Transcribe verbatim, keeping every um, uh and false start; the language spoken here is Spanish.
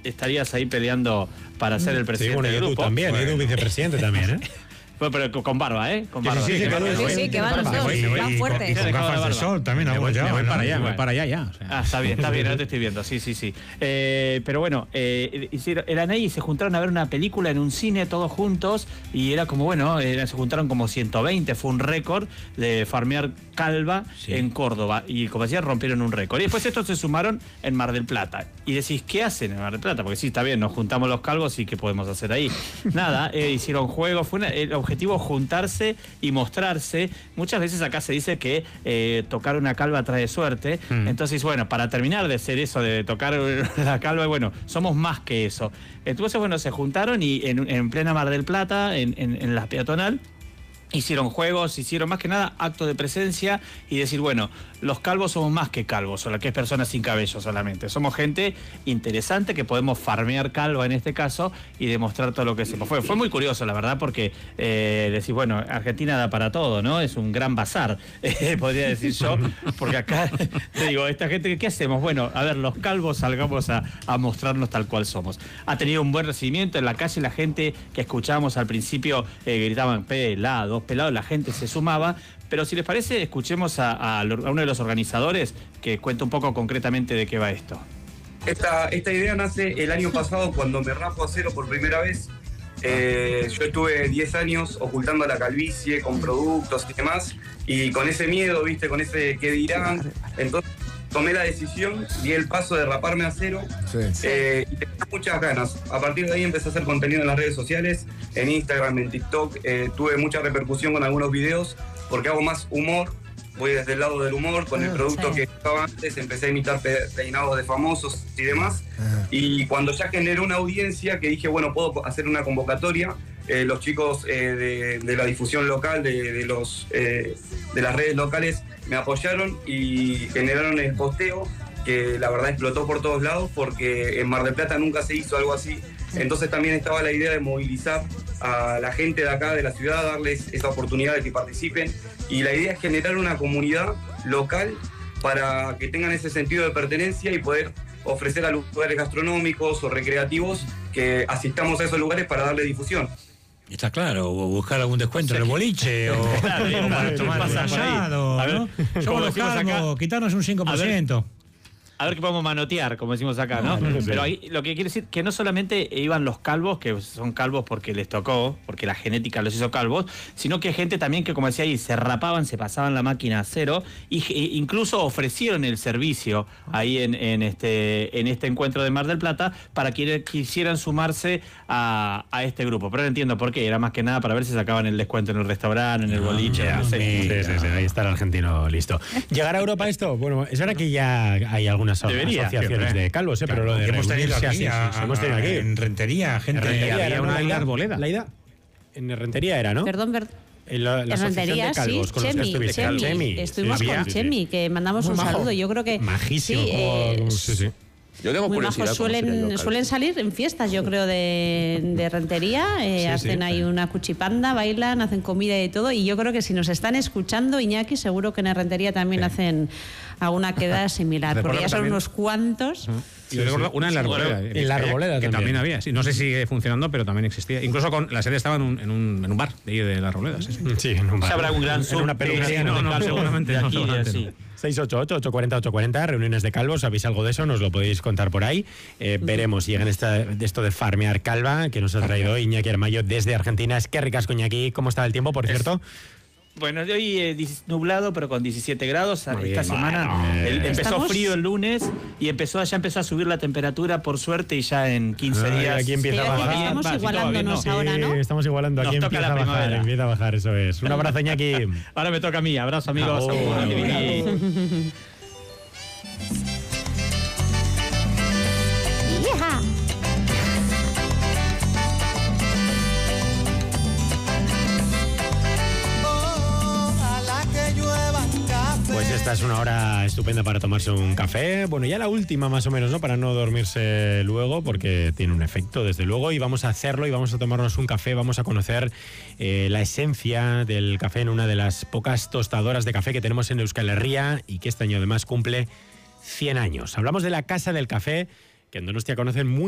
estarías ahí peleando para ser el presidente sí, bueno, del y grupo. Tú también, bueno. Y tú vicepresidente también, ¿eh? Bueno, pero con barba, ¿eh? Con barba. Sí, sí, sí, sí, claro, sí, sí, que van los dos, van fuertes. Y con gafas de sol también, me voy, ya, me voy ¿no? para allá, me voy Bueno. para allá ya. O sea. Ah, está bien, está bien, no te estoy viendo, sí, sí, sí. Eh, pero bueno, eh, hicieron, eran ahí y se juntaron a ver una película en un cine todos juntos y era como, bueno, eh, se juntaron como ciento veinte, fue un récord de farmear calva sí. en Córdoba y como decía, rompieron un récord. Y después estos se sumaron en Mar del Plata. Y decís, ¿qué hacen en Mar del Plata? Porque sí, está bien, nos juntamos los calvos y ¿qué podemos hacer ahí? Nada, eh, hicieron juegos, fue una, el objetivo juntarse y mostrarse. Muchas veces acá se dice que eh, tocar una calva trae suerte. Mm. Entonces, bueno, para terminar de ser eso, de tocar la calva, bueno, somos más que eso. Entonces, bueno, se juntaron y en, en plena Mar del Plata, en, en, en la peatonal, hicieron juegos, hicieron más que nada acto de presencia y decir, bueno, los calvos somos más que calvos, o la que es personas sin cabello solamente. Somos gente interesante que podemos farmear calva en este caso y demostrar todo lo que hacemos. Fue, fue muy curioso, la verdad, porque eh, decir, bueno, Argentina da para todo, ¿no? Es un gran bazar, eh, podría decir yo, porque acá, te digo, esta gente, ¿qué hacemos? Bueno, a ver, los calvos salgamos a, a mostrarnos tal cual somos. Ha tenido un buen recibimiento en la calle, la gente que escuchábamos al principio eh, gritaban pelado, pelado, la gente se sumaba, pero si les parece, escuchemos a, a, a uno de los organizadores que cuenta un poco concretamente de qué va esto. Esta, esta idea nace el año pasado cuando me rapo a cero por primera vez. Eh, yo estuve diez años ocultando la calvicie con productos y demás, y con ese miedo, viste, con ese qué dirán, entonces tomé la decisión, di el paso de raparme a cero, sí. eh, y tenía muchas ganas. A partir de ahí empecé a hacer contenido en las redes sociales, en Instagram, en TikTok, eh, tuve mucha repercusión con algunos videos, porque hago más humor, voy desde el lado del humor, con el producto sí. que estaba antes, empecé a imitar peinados de famosos y demás, uh-huh. y cuando ya generé una audiencia que dije, bueno, puedo hacer una convocatoria, eh, los chicos eh, de, de la difusión local, de, de, los, eh, de las redes locales, me apoyaron y generaron el posteo, que la verdad explotó por todos lados, porque en Mar del Plata nunca se hizo algo así. Entonces también estaba la idea de movilizar a la gente de acá, de la ciudad, darles esa oportunidad de que participen. Y la idea es generar una comunidad local para que tengan ese sentido de pertenencia y poder ofrecer a lugares gastronómicos o recreativos que asistamos a esos lugares para darle difusión. Está claro, o buscar algún descuento en el boliche, o, claro, o para tomar pasallado, ¿no? Somos los calvos, quitarnos un cinco por ciento. A ver qué podemos manotear, como decimos acá, ¿no? no Pero ahí, lo que quiere decir que no solamente iban los calvos, que son calvos porque les tocó, porque la genética los hizo calvos, sino que gente también que, como decía ahí, se rapaban, se pasaban la máquina a cero, y, e incluso ofrecieron el servicio ahí en, en, este, en este encuentro de Mar del Plata para quienes quisieran sumarse a, a este grupo. Pero no entiendo por qué, era más que nada para ver si sacaban el descuento en el restaurante, en el boliche. No, no, sí, sí, sí, sí, ahí está el argentino listo. ¿Llegará a Europa esto? Bueno, es verdad que ya hay algunas Debería, asociaciones de calvos, ¿eh? Claro, pero lo de hemos tenido aquí, así, a, sí, sí, hemos tenido aquí. En Rentería, gente. En Rentería había era una la en la Arboleda. Arboleda. La idea. En Rentería era, ¿no? Perdón, perdón. En la, la en Rentería, de calvos, sí, con los Chemi, que estuviste. Chemi. Chemi. Estuvimos Sí, con sí, Chemi, sí. que mandamos Muy un majo. saludo. Yo creo que majísimo. Sí, eh, sí, sí. Yo tengo muy curiosidad. majos, suelen, suelen salir en fiestas, yo creo, de, de Rentería, eh, sí, hacen sí, ahí sí. una cuchipanda, bailan, hacen comida y todo, y yo creo que si nos están escuchando, Iñaki, seguro que en Rentería también sí. hacen alguna queda similar, porque ya son también unos cuantos. Uh-huh. Y yo recuerdo una en la Arboleda. En la Arboleda que, que también. también había. Sí, no sé si sigue funcionando, pero también existía. Incluso con la sede estaba en un, en un, en un bar de ahí de la Arboleda. Sí, sí. sí, en un bar. Ya habrá un gran en una peluquería. No, no, seguramente. De aquí, no, de así. seis ocho ocho, ocho cuatro cero, ocho cuatro cero, reuniones de calvos, ¿sabéis algo de eso? Nos lo podéis contar por ahí. Eh, veremos si llegan esta, de esto de farmear calva, que nos ha traído Iñaki Armayo desde Argentina. Es que ricasco, Iñaki. ¿Cómo está el tiempo, por cierto? Bueno, de hoy eh, nublado, pero con diecisiete grados. Muy Esta bien, semana bueno. el, empezó ¿Estamos? frío el lunes y empezó ya empezó a subir la temperatura, por suerte, y ya en quince Ay, días. aquí empieza Sí, a bajar. estamos Va, sí, igualándonos todo bien, ahora, ¿no? Sí, estamos igualando. Aquí Nos toca empieza la a bajar, primavera. empieza a bajar, eso es. Un abrazo, Iñaki. Ahora me toca a mí. Abrazo, amigos. Oh, Saludos. Pues esta es una hora estupenda para tomarse un café. Bueno, ya la última más o menos, ¿no? Para no dormirse luego, porque tiene un efecto, desde luego. Y vamos a hacerlo y vamos a tomarnos un café. Vamos a conocer eh, la esencia del café en una de las pocas tostadoras de café que tenemos en Euskal Herria y que este año además cumple cien años. Hablamos de la Casa del Café, que en Donostia conocen muy